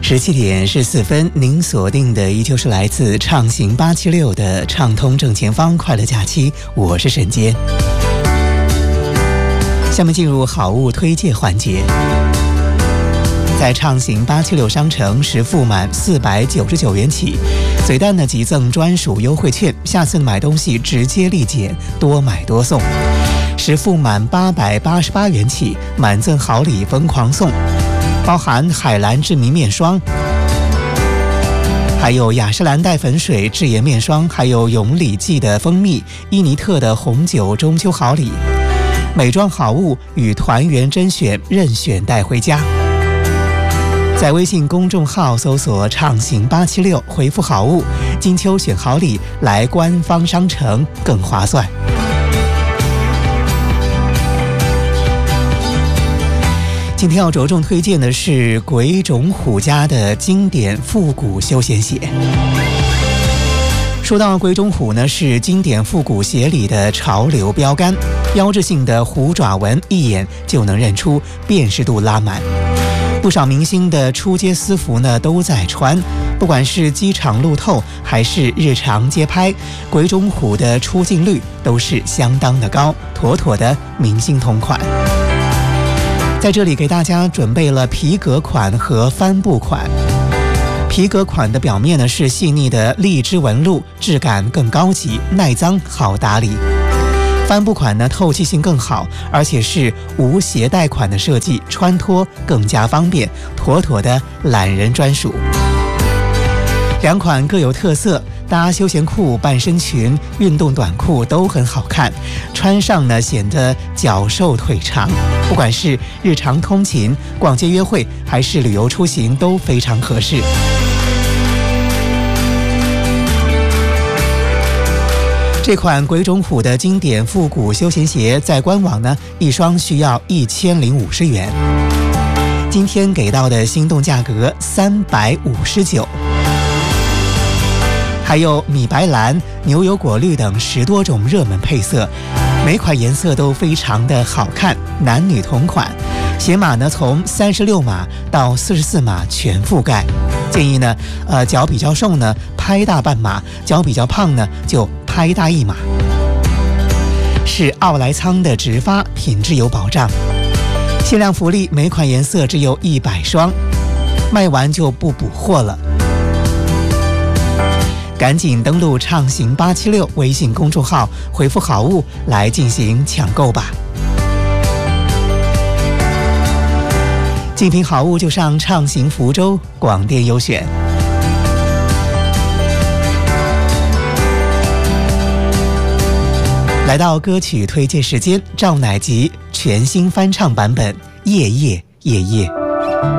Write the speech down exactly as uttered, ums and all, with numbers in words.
十七点十四分，您锁定的依旧是来自畅行八七六的畅通正前方快乐假期，我是沈坚。下面进入好物推介环节。在畅行八七六商城，实付满四百九十九元起，随单呢即赠专属优惠券，下次买东西直接立减，多买多送。实付满八百八十八元起，满赠好礼疯狂送，包含海蓝治明面霜，还有雅诗兰黛粉水治颜面霜，还有永礼记的蜂蜜，伊尼特的红酒中秋好礼，美妆好物与团圆甄选任选带回家。在微信公众号搜索畅行八七六，回复好物，金秋选好礼，来官方商城更划算。今天要着重推荐的是鬼冢虎家的经典复古休闲鞋。说到鬼冢虎呢，是经典复古鞋里的潮流标杆，标志性的虎爪纹一眼就能认出，辨识度拉满。不少明星的出街私服呢都在穿，不管是机场路透还是日常街拍，鬼冢虎的出镜率都是相当的高，妥妥的明星同款。在这里给大家准备了皮革款和帆布款。皮革款的表面呢是细腻的荔枝纹路，质感更高级，耐脏好打理。帆布款呢透气性更好，而且是无鞋带款的设计，穿脱更加方便，妥妥的懒人专属。两款各有特色，搭休闲裤、半身裙、运动短裤都很好看，穿上呢显得脚瘦腿长，不管是日常通勤、逛街约会还是旅游出行都非常合适。这款鬼冢虎的经典复古休闲鞋在官网呢一双需要一千零五十元，今天给到的心动价格三百五十九。还有米白蓝、牛油果绿等十多种热门配色，每款颜色都非常的好看，男女同款。鞋码呢从三十六码到四十四码全覆盖。建议呢，呃，脚比较瘦呢拍大半码，脚比较胖呢就拍大一码。是奥莱仓的直发，品质有保障。限量福利，每款颜色只有一百双，卖完就不补货了。赶紧登录畅行八七六微信公众号，回复好物来进行抢购吧。竞品好物就上畅行福州广电优选。来到歌曲推荐时间，赵乃吉全新翻唱版本《夜夜夜夜》。